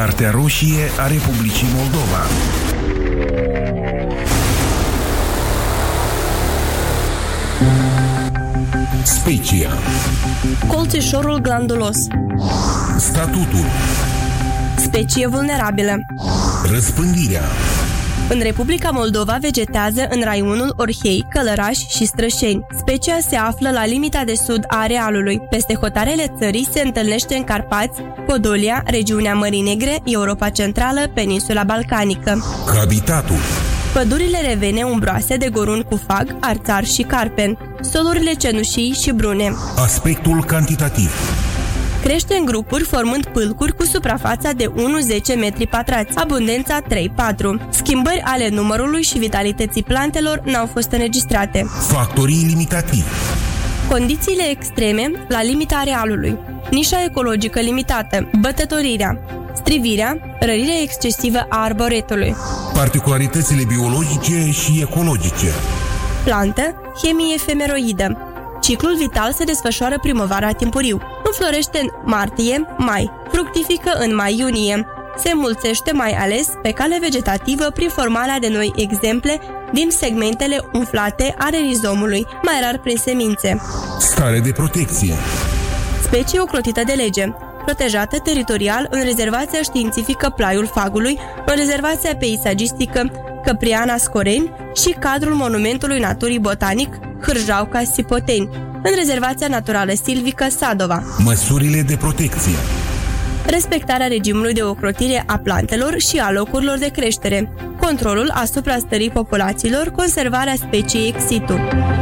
Cartea roșie a Republicii Moldova. Specia. Colțișorul glandulos. Statutul. Specie vulnerabilă. Răspândirea. În Republica Moldova vegetează în raionul Orhei, Călăraș și Strășeni. Specia se află la limita de sud a arealului. Peste hotarele țării se întâlnește în Carpați, Podolia, regiunea Mării Negre, Europa Centrală, peninsula balcanică. Habitatul. Pădurile revene umbroase de gorun cu fag, arțar și carpen, solurile cenușii și brune. Aspectul cantitativ. Crește în grupuri formând pâlcuri cu suprafața de 1-10 metri pătrați, abundența 3-4. Schimbări ale numărului și vitalității plantelor n-au fost înregistrate. Factorii limitativi. Condițiile extreme la limita arealului. Nișa ecologică limitată, bătătorirea, strivirea, rărirea excesivă a arboretului. Particularitățile biologice și ecologice. Plantă, chemie efemeroidă. Ciclul vital se desfășoară primăvara timpuriu. Înflorește în martie-mai, fructifică în mai-iunie. Se înmulțește mai ales pe cale vegetativă prin formarea de noi exemple din segmentele umflate ale rizomului, mai rar prin semințe. Stare de protecție. Specie ocrotită de lege. Protejată teritorial în rezervația științifică Plaiul Fagului, în rezervația peisagistică Căpriana Scoreni și cadrul Monumentului Naturii Botanic Hârjauca-Sipoteni, în rezervația naturală silvică Sadova. Măsurile de protecție. Respectarea regimului de ocrotire a plantelor și a locurilor de creștere, controlul asupra stării populațiilor, conservarea speciei ex situ.